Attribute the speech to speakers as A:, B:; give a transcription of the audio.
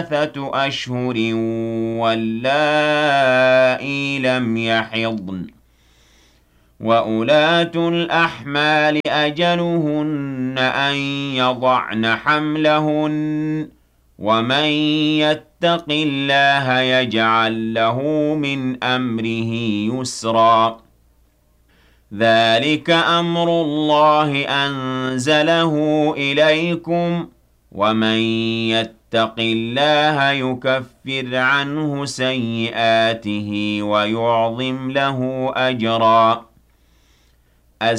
A: ثلاثة أشهر واللائي لم يحضن وأولاة الأحمال أجلهن أن يضعن حملهن ومن يتق الله يجعل له من أمره يسرا ذلك أمر الله أنزله إليكم ومن يتق الله يكفر عنه سيئاته ويعظم له أجرا